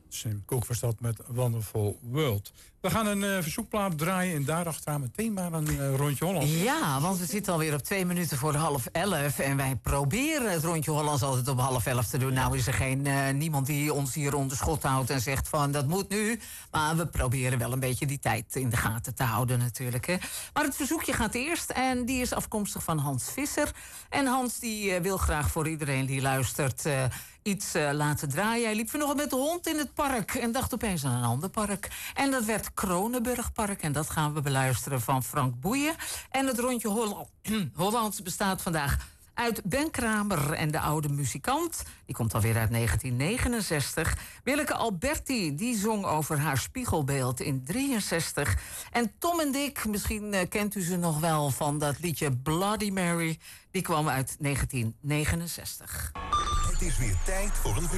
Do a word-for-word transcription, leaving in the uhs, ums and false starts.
Sam Cooke was dat met Wonderful World. We gaan een uh, verzoekplaat draaien en daarachteraan meteen maar een uh, rondje Holland. Ja, want we zitten alweer op twee minuten voor half elf. En wij proberen het rondje Hollands altijd op half elf te doen. Nou is er geen uh, niemand die ons hier onder schot houdt en zegt van dat moet nu. Maar we proberen wel een beetje die tijd in de gaten te houden natuurlijk. Hè. Maar het verzoekje gaat eerst en die is afkomstig van Hans Visser. En Hans die uh, wil graag voor iedereen die luistert Uh, iets uh, laten draaien. Hij liep vanochtend met de hond in het park en dacht opeens aan een ander park. En dat werd Kronenburgpark en dat gaan we beluisteren van Frank Boeien. En het rondje Holland, Hollands bestaat vandaag uit Ben Kramer en de oude muzikant. Die komt alweer uit negentien negenenzestig. Willeke Alberti, die zong over haar spiegelbeeld in drieënzestig. En Tom en Dick, misschien uh, kent u ze nog wel van dat liedje Bloody Mary. Die kwam uit negentien negenenzestig. Het is weer tijd voor een